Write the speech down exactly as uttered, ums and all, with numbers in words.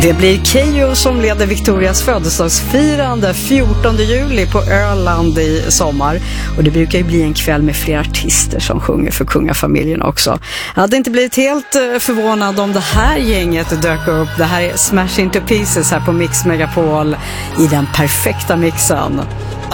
Det blir Keyyo som leder Victorias födelsedagsfirande fjortonde juli på Öland i sommar. Och det brukar ju bli en kväll med flera artister som sjunger för kungafamiljen också. Jag hade inte blivit helt förvånad om det här gänget dök upp. Det här är Smash Into Pieces här på Mix Megapol i den perfekta mixen.